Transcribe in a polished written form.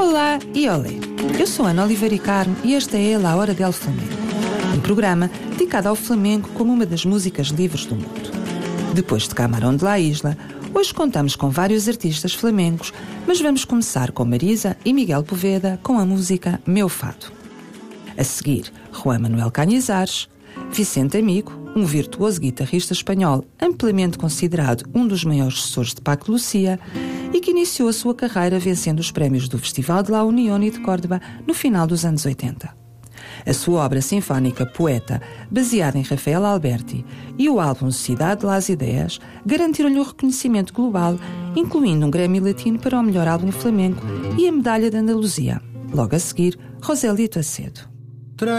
Olá e olé! Eu sou Ana Oliveira e Carmo e esta é La Hora del Flamenco, um programa dedicado ao flamenco como uma das músicas livres do mundo. Depois de Camarón de la Isla, hoje contamos com vários artistas flamencos, mas vamos começar com Marisa e Miguel Poveda com a música Meu Fado. A seguir, Juan Manuel Cañizares, Vicente Amigo, um virtuoso guitarrista espanhol amplamente considerado um dos maiores sucessores de Paco de Lucía e que iniciou a sua carreira vencendo os prémios do Festival de La Unión e de Córdoba no final dos anos 80. A sua obra sinfónica Poeta, baseada em Rafael Alberti, e o álbum Cidade de las Ideias garantiram-lhe o reconhecimento global, incluindo um Grammy Latino para o melhor álbum flamenco e a Medalha de Andaluzia. Logo a seguir, Roselito Acedo.